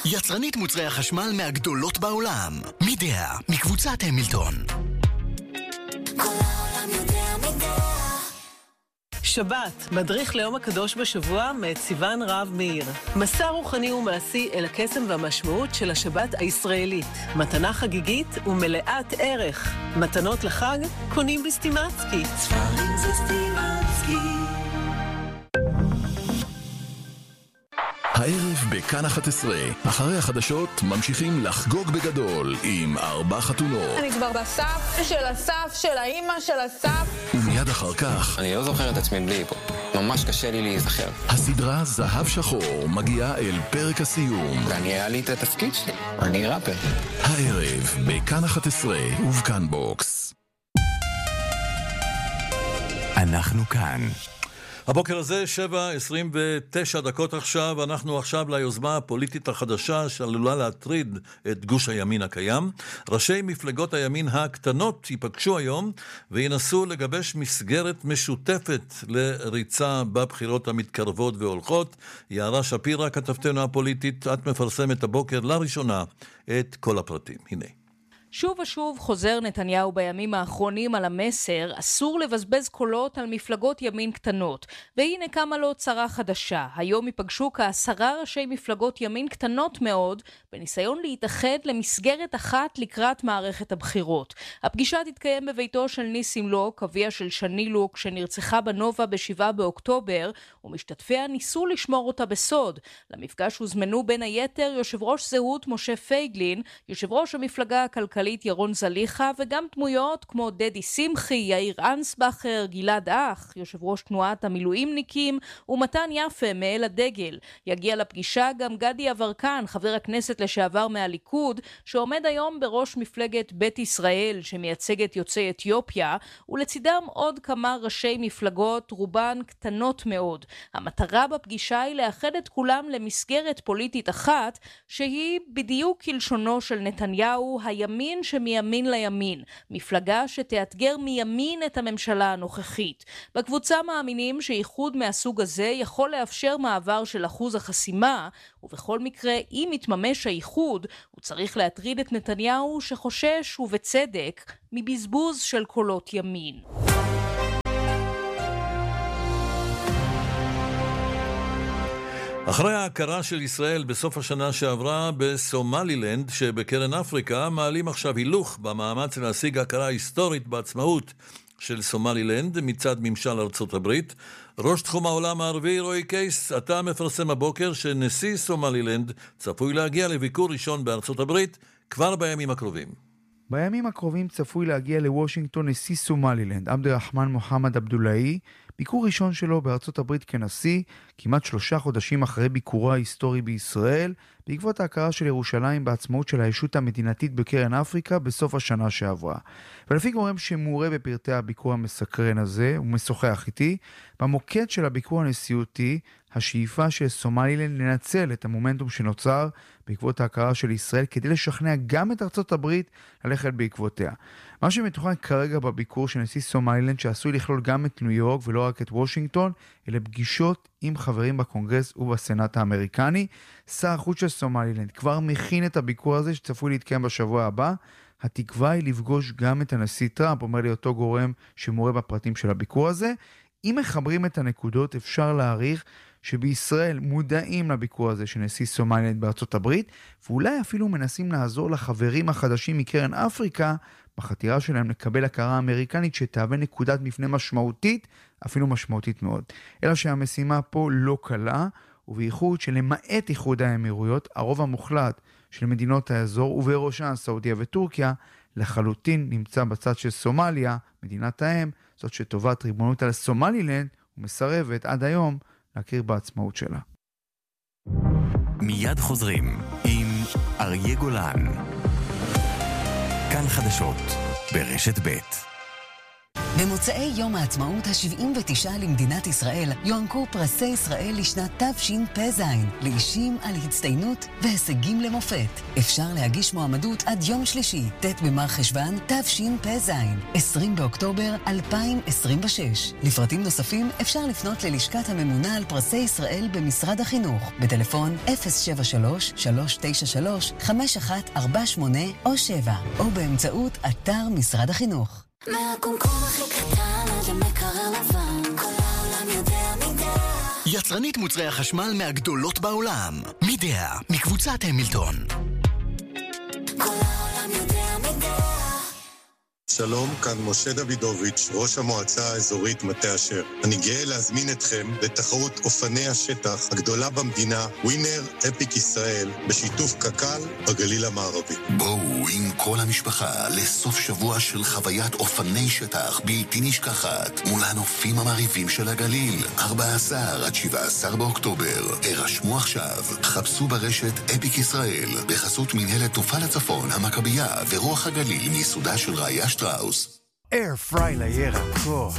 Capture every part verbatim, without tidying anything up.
יצרנית מוצרי החשמל מהגדולות בעולם. מידע, מקבוצת המילטון. כל העולם יודע מידע. שבת, מדריך ליום הקדוש בשבוע מאת סיוון רב מאיר. מסע רוחני ומעשי אל הקסם והמשמעות של השבת הישראלית. מתנה חגיגית ומלאת ערך. מתנות לחג קונים בסטימצקי. ספרים זה סטימצקי. הערב בכאן אחת עשרה, אחרי החדשות ממשיכים לחגוג בגדול עם ארבע חתונות. אני כבר בסף של הסף של האימא של הסף. ומיד אחר כך אני לא זוכר את עצמי בלי פה, ממש קשה לי להיזכר. הסדרה זהב שחור מגיעה אל פרק הסיום. ואני היה לי את התפקיד שלי, אני ראפר. הערב בכאן אחת עשרה ובכאן בוקס. אנחנו כאן. הבוקר הזה שבע עשרים ותשע דקות עכשיו, אנחנו עכשיו ליוזמה הפוליטית החדשה שעלולה להטריד את גוש הימין הקיים. ראשי מפלגות הימין הקטנות ייפגשו היום וינסו לגבש מסגרת משותפת לריצה בבחירות המתקרבות והולכות. יערה שפירא, כתבתנו הפוליטית, את מפרסמת הבוקר לראשונה את כל הפרטים. הנה. שוב ושוב חוזר נתניהו בימים האחרונים על המסר, אסור לבזבז קולות על מפלגות ימין קטנות. והנה כמה לו צרה חדשה. היום ייפגשו כעשרה ראשי מפלגות ימין קטנות מאוד, בניסיון להתאחד למסגרת אחת לקראת מערכת הבחירות. הפגישה תתקיים בביתו של ניסים לוק, אביה של שני לוק, שנרצחה בנובה בשבעה באוקטובר, ומשתתפיה ניסו לשמור אותה בסוד. למפגש הוזמנו בין היתר יושב ראש זהות משה פייגלין, יושב ראש המפלגה הכלכלית ירון זליחה, וגם דמויות כמו דדי שמחי, יאיר אנסבכר, גלעד אח, יושב ראש תנועת המילואימניקים, ומתן יפה מאל הדגל. יגיע לפגישה גם גדי אברקן, חבר הכנסת לשעבר מהליכוד, שעומד היום בראש מפלגת בית ישראל, שמייצגת יוצאי אתיופיה, ולצידם עוד כמה ראשי מפלגות, רובן קטנות מאוד. המטרה בפגישה היא לאחד את כולם למסגרת פוליטית אחת, שהיא בדיוק כלשונו של נתניהו, הימין שמימין לימין, מפלגה שתאתגר מימין את הממשלה הנוכחית. בקבוצה מאמינים שאיחוד מהסוג הזה יכול לאפשר מעבר של אחוז החסימה, ובכל מקרה, אם מתממש האיחוד, הוא צריך להטריד את נתניהו שחושש, ובצדק, מבזבוז של קולות ימין. אחרי ההכרה של ישראל בסוף השנה שעברה בסומלילנד שבקרן אפריקה, מעלים עכשיו הילוך במאמץ להשיג הכרה היסטורית בעצמאות של סומלילנד מצד ממשל ארצות הברית. ראש תחום העולם הערבי רועי קייס, אתה מפרסם הבוקר שנשיא סומלילנד צפוי להגיע לביקור ראשון בארצות הברית כבר בימים הקרובים. בימים הקרובים צפוי להגיע לוושינגטון נשיא סומלילנד, עבד הרחמן מוחמד עבדולאי, ביקור ראשון שלו בארצות הברית כנשיא, כמעט שלושה חודשים אחרי ביקורו ההיסטורי בישראל, בעקבות ההכרה של ירושלים בעצמאות של הישות המדינתית בקרן אפריקה בסוף השנה שעברה. ולפי גורם שמורה בפרטי הביקור המסקרן הזה, הוא משוחח איתי, במוקד של הביקור הנשיאותי, השאיפה של סומלילנד לנצל את המומנטום שנוצר בעקבות ההכרה של ישראל, כדי לשכנע גם את ארצות הברית ללכת בעקבותיה. מה שמתוכן כרגע בביקור של נשיא סומלילנד, שעשוי לכלול גם את ניו יורק ולא רק את וושינגטון, אלה פגישות עם חברים בקונגרס ובסנאט האמריקני. שר החוץ של סומלילנד כבר מכין את הביקור הזה שצפוי להתקיים בשבוע הבא. התקווה היא לפגוש גם את הנשיא טראמפ, אומר לי אותו גורם שמורה בפרטים של הביקור הזה. אם מחברים את הנקודות, אפשר להעריך שבישראל מודעים לביקור הזה של נשיא סומלילנד בארצות הברית, ואולי אפילו מנסים לעזור לחברים החדשים מקרן אפריקה בחתירה שלהם לקבל הכרה אמריקנית שתהווה נקודת מפנה משמעותית, אפילו משמעותית מאוד. אלא שהמשימה פה לא קלה, ובייחוד שלמעט איחוד האמירויות, הרוב המוחלט של מדינות האזור, ובראשן סעודיה וטורקיה, לחלוטין נמצא בצד של סומליה, מדינת האם, זאת שטובת ריבונות על סומלילנד, ומסרבת עד היום להכיר בעצמאות שלה. מיד חוזרים עם אריה גולן. כאן חדשות ברשת ב'. במוצאי יום העצמאות ה-שבעים ותשע למדינת ישראל יוענקו פרסי ישראל לשנת תשפ"ז לאישים על הצטיינות והישגים למופת. אפשר להגיש מועמדות עד יום שלישי, ט' במר חשוון תשפ"ז, עשרים באוקטובר אלפיים עשרים ושש. לפרטים נוספים אפשר לפנות ללשכת הממונה על פרסי ישראל במשרד החינוך בטלפון אפס שבע שלוש שלוש תשע שלוש חמש אחת ארבע שמונה או שבע, או באמצעות אתר משרד החינוך. מהקומקום הכי קטן עד המקרר לבן, כל העולם יודע מידע. יצרנית מוצרי החשמל מהגדולות בעולם. מידע, מקבוצת המילטון. כל העולם יודע מידע. שלום, כאן משה דוידוביץ', ראש המועצה האזורית מטה אשר. אני גאה להזמין אתכם לתחרות אופני השטח הגדולה במדינה, ווינר אפיק ישראל, בשיתוף קק"ל בגליל המערבי. בואו עם כל המשפחה לסוף שבוע של חוויית אופני שטח בלתי נשכחת מול הנופים המרהיבים של הגליל. ארבעה עשר עד שבעה עשר באוקטובר. הרשמו עכשיו, חפשו ברשת אפיק ישראל בחסות מנהלת תעופה לצפון, המכבייה ורוח הגליל מיסודה של ראיה שטראוס. אייר פריי לירקות,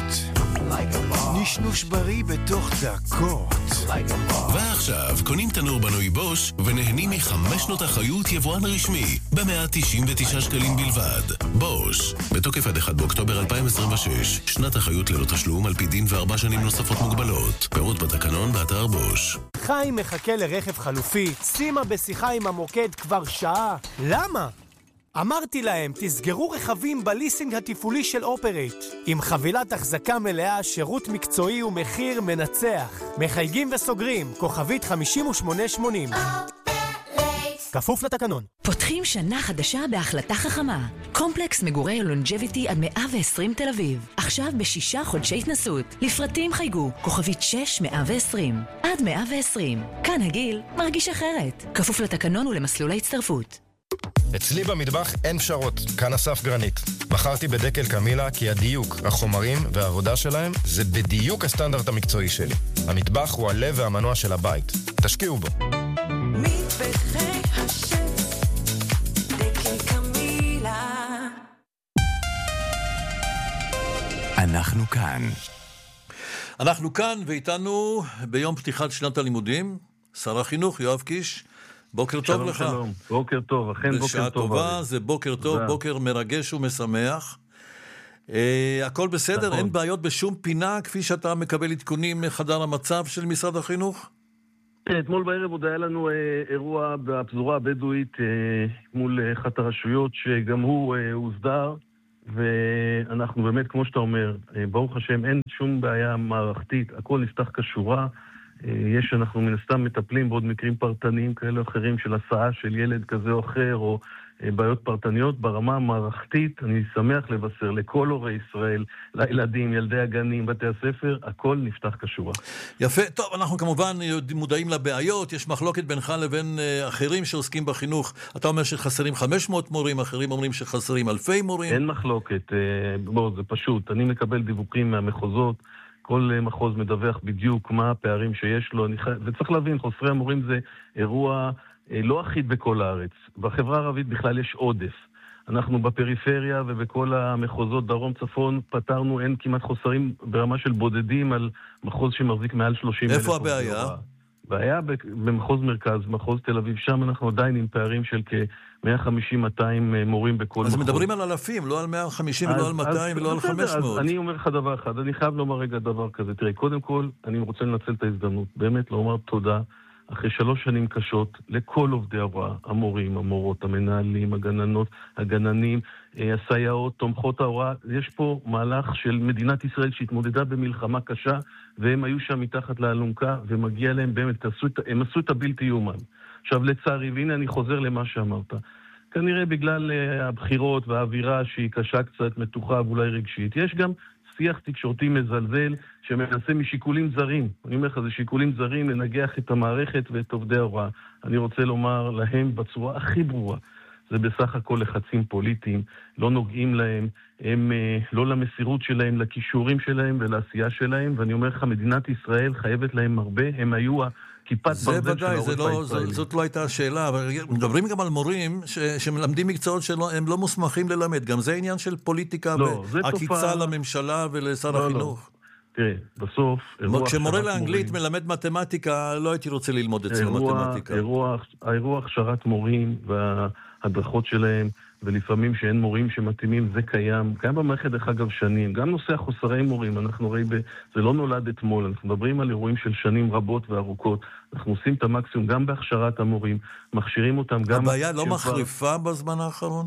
נשנוש בריא בתוך דקות. ועכשיו קונים תנור בנוי בוש ונהנים מחמש שנות אחריות יבואן רשמי ב-מאה תשעים ותשעה שקלים בלבד. בוש, בתוקף עד אחד באוקטובר אלפיים עשרים ושש, שנת אחריות ללא תשלום על פי דין וארבע שנים נוספות מוגבלות. פירוט בתקנון באתר בוש. חיים מחכה לרכב חלופי, שימה בשיחה עם המוקד כבר שעה. למה? אמרתי להם, תסגרו רכבים בליסינג התפעולי של אופרייט. עם חבילת החזקה מלאה, שירות מקצועי ומחיר מנצח. מחייגים וסוגרים, כוכבית חמישים ושמונה שמונים. כפוף לתקנון. פותחים שנה חדשה בהחלטה חכמה. קומפלקס מגורי לונג'ביטי עד מאה ועשרים תל אביב. עכשיו בשישה חודשי התנסות. לפרטים חייגו, כוכבית שש מאה ועשרים. עד מאה ועשרים. כאן הגיל מרגיש אחרת. כפוף לתקנון ולמסלול ההצטרפות. אצלי במטבח אין פשרות, כאן אסף גרנית. בחרתי בדקל קמילה כי הדיוק, החומרים והעבודה שלהם זה בדיוק הסטנדרט המקצועי שלי. המטבח הוא הלב והמנוע של הבית. תשקיעו בו. מטבחי השף, דקל קמילה. אנחנו כאן. אנחנו כאן ואיתנו ביום פתיחת שנת הלימודים, שר החינוך יואב קיש. בוקר טוב שלום, לך. שלום, בוקר טוב, אכן בוקר טוב. בשעה טובה, זה בוקר טוב, תודה. בוקר מרגש ומשמח. אה, הכל בסדר, נכון. אין בעיות בשום פינה, כפי שאתה מקבל עדכונים מחדר המצב של משרד החינוך? כן, אתמול בערב עוד היה לנו אה, אירוע בפזורה הבדואית אה, מול אה, אחת הרשויות, שגם הוא אה, הוסדר, ואנחנו באמת, כמו שאתה אומר, אה, ברוך השם, אין שום בעיה מערכתית, הכל נפתח כשורה. יש, אנחנו מן הסתם מטפלים בעוד מקרים פרטניים כאלה או אחרים של הסעה של ילד כזה או אחר, או בעיות פרטניות ברמה המערכתית. אני שמח לבשר לכל הורי ישראל, לילדים, ילדי הגנים, בתי הספר, הכל נפתח כשורה. יפה, טוב, אנחנו כמובן מודעים לבעיות, יש מחלוקת בינך לבין אחרים שעוסקים בחינוך. אתה אומר שחסרים חמש מאות מורים, אחרים אומרים שחסרים אלפי מורים. אין מחלוקת, בוא, זה פשוט. אני מקבל דיווחים מהמחוזות, כל מחוז מדווח בדיוק מה הפערים שיש לו, וצריך להבין, חוסרי המורים זה אירוע לא אחיד בכל הארץ. בחברה הערבית בכלל יש עודף. אנחנו בפריפריה ובכל המחוזות דרום צפון פתרנו, אין כמעט חוסרים ברמה של בודדים על מחוז שמחזיק מעל שלושים אלף. איפה הבעיה? בעיה במחוז מרכז, מחוז תל אביב, שם אנחנו עדיין עם פערים של כ-מאה וחמישים עד מאתיים מורים בכל מחוז. אז מדברים על אלפים, לא על מאה וחמישים ולא על מאתיים ולא על חמש מאות. אז אני אומר לך דבר אחד, אני חייב לומר רגע דבר כזה. תראה, קודם כל, אני רוצה לנצל את ההזדמנות, באמת לומר תודה, אחרי שלוש שנים קשות, לכל עובדי ההוראה, המורים, המורות, המנהלים, הגננות, הגננים, הסייעות, תומכות ההוראה. יש פה מהלך של מדינת ישראל שהתמודדה במלחמה קשה, והם היו שם מתחת לאלונקה, ומגיע להם באמת, הם עשו את הבלתי יומן. עכשיו לצערי, והנה אני חוזר למה שאמרת, כנראה בגלל הבחירות והאווירה שהיא קשה קצת, מתוחה ואולי רגשית, יש גם שיח תקשורתי מזלזל שמנסה משיקולים זרים. אני אומר לך, זה שיקולים זרים לנגח את המערכת ואת עובדי ההוראה. אני רוצה לומר להם בצורה הכי ברורה, זה בסך הכל לחצים פוליטיים, לא נוגעים להם, הם לא למסירות שלהם, לכישורים שלהם ולעשייה שלהם, ואני אומר לך, מדינת ישראל חייבת להם הרבה, הם היו כיפת ברזל של ודאי, העורף לא, הישראלי. זאת לא הייתה השאלה, אבל מדברים גם על מורים ש, שמלמדים מקצועות שהם לא מוסמכים ללמד, גם זה עניין של פוליטיקה לא, ועקיצה תופעה... לממשלה ולשר לא, החינוך. לא. תראה, בסוף... כשמורה לאנגלית מורים... מלמד מתמטיקה, לא הייתי רוצה ללמוד אצלו אירוע, מתמטיקה. אירוע, האירוע הכשרת מורים וההדרכות שלהם, ולפעמים שאין מורים שמתאימים, זה קיים. קיים במערכת דרך אגב שנים. גם נושא החוסרי מורים, אנחנו רואים, ב... זה לא נולד אתמול, אנחנו מדברים על אירועים של שנים רבות וארוכות. אנחנו עושים את המקסימום גם בהכשרת המורים, מכשירים אותם גם... הבעיה לא מחריפה בזמן האחרון?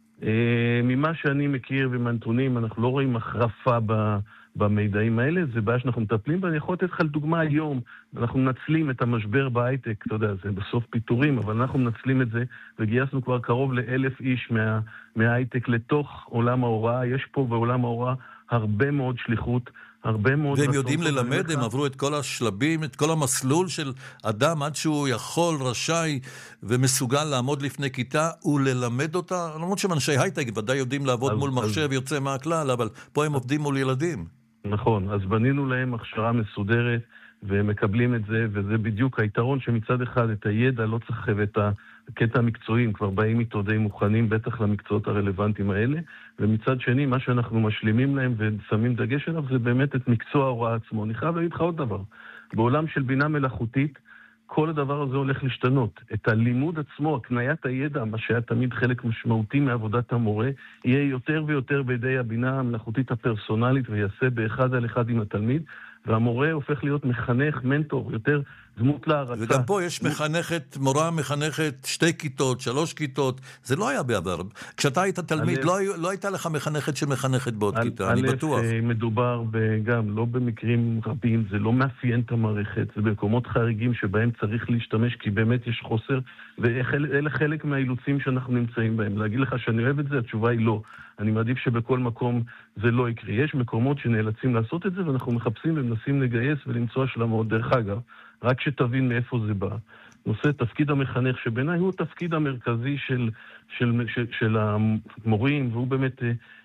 ממה שאני מכיר ומהנתונים, אנחנו לא רואים החרפה ב... במידעים האלה, זה בעיה שאנחנו מטפלים בה. אני יכול לתת לך לדוגמה היום, אנחנו מנצלים את המשבר בהייטק, אתה יודע, זה בסוף פיתורים, אבל אנחנו מנצלים את זה, וגייסנו כבר קרוב לאלף איש מה, מההייטק לתוך עולם ההוראה. יש פה בעולם ההוראה הרבה מאוד שליחות, הרבה מאוד... והם יודעים ללמד, הם עברו את כל השלבים, את כל המסלול של אדם, עד שהוא יכול, רשאי ומסוגל לעמוד לפני כיתה וללמד אותה. למרות שהם אנשי הייטק ודאי יודעים לעבוד אז, מול מחשב אז... יוצא מהכלל, אבל פה הם עובדים מול ילדים. נכון, אז בנינו להם הכשרה מסודרת, והם מקבלים את זה, וזה בדיוק היתרון שמצד אחד את הידע לא צריך, ואת הקטע המקצועי, כבר באים איתו די מוכנים, בטח למקצועות הרלוונטיים האלה, ומצד שני, מה שאנחנו משלימים להם ושמים דגש עליו, זה באמת את מקצוע ההוראה עצמו. אני חייב להגיד לך עוד דבר. בעולם של בינה מלאכותית, כל הדבר הזה הולך להשתנות. את הלימוד עצמו, הקניית הידע, מה שהיה תמיד חלק משמעותי מעבודת המורה, יהיה יותר ויותר בידי הבינה המלאכותית הפרסונלית, ויעשה באחד על אחד עם התלמיד, והמורה הופך להיות מחנך, מנטור, יותר דמות להרצה. וגם פה יש מחנכת, מורה מחנכת שתי כיתות, שלוש כיתות, זה לא היה בעבר. כשאתה היית תלמיד, לא, לא הייתה לך מחנכת שמחנכת בעוד כיתה, אני בטוח. מדובר גם, לא במקרים רבים, זה לא מאפיין את המערכת, זה במקומות חריגים שבהם צריך להשתמש, כי באמת יש חוסר, ואלה חלק מהאילוצים שאנחנו נמצאים בהם. להגיד לך שאני אוהב את זה, התשובה היא לא. אני מעדיף שבכל מקום זה לא יקרה. יש מקומות שנאלצים לעשות את זה, ואנחנו מחפשים ומנסים לגייס ולמצוא השלמות. דרך אגב, רק שתבין מאיפה זה בא. נושא תפקיד המחנך, שבעיניי הוא התפקיד המרכזי של, של, של, של המורים, והוא באמת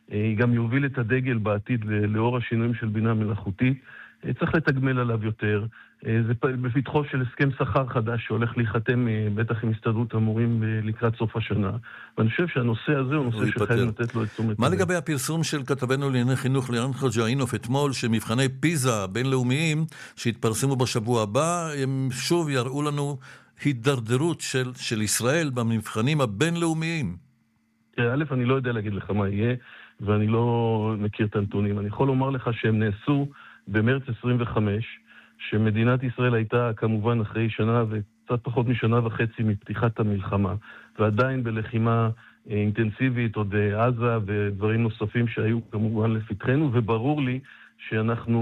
גם יוביל את הדגל בעתיד לאור השינויים של בינה מלאכותית. צריך לתגמל עליו יותר. זה בפתחו של הסכם שכר חדש שהולך להיחתם בטח עם הסתדרות המורים לקראת סוף השנה. ואני חושב שהנושא הזה הוא נושא שחייב לתת לו את תשומת לב. מה לגבי הפרסום של כתבנו לענייני חינוך לירן חג'אינוף אתמול, שמבחני פיזה בינלאומיים שהתפרסמו בשבוע הבא, הם שוב יראו לנו הידרדרות של, של ישראל במבחנים הבינלאומיים? א', אני לא יודע להגיד לך מה יהיה, ואני לא מכיר את הנתונים. אני יכול לומר לך שהם נעשו במרץ עשרים וחמש, שמדינת ישראל הייתה כמובן אחרי שנה וקצת פחות משנה וחצי מפתיחת המלחמה, ועדיין בלחימה אינטנסיבית עוד עזה ודברים נוספים שהיו כמובן לפתחנו, וברור לי שאנחנו